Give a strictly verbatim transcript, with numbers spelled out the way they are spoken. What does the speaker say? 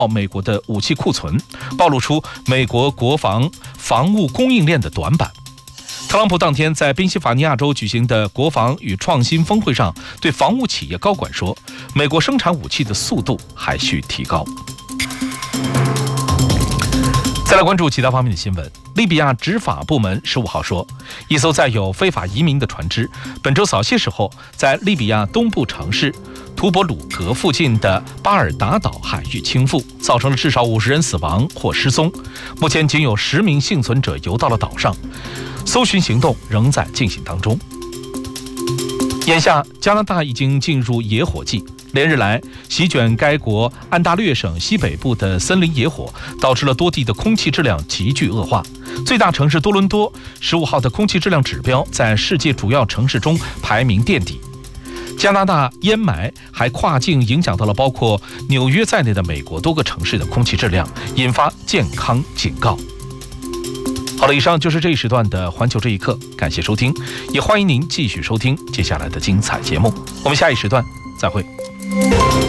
美国的武器库存，暴露出美国国防防务供应链的短板。特朗普当天在宾夕法尼亚州举行的国防与创新峰会上，对防务企业高管说，美国生产武器的速度还需提高。再来关注其他方面的新闻。利比亚执法部门十五号说，一艘载有非法移民的船只本周早些时候在利比亚东部城市图伯鲁格附近的巴尔达岛海域倾覆，造成了至少五十人死亡或失踪。目前仅有十名幸存者游到了岛上，搜寻行动仍在进行当中。眼下，加拿大已经进入野火季。连日来，席卷该国安大略省西北部的森林野火，导致了多地的空气质量急剧恶化。最大城市多伦多十五号的空气质量指标在世界主要城市中排名垫底。加拿大烟霾还跨境影响到了包括纽约在内的美国多个城市的空气质量，引发健康警告。好了，以上就是这一时段的环球这一刻，感谢收听，也欢迎您继续收听接下来的精彩节目。我们下一时段再会。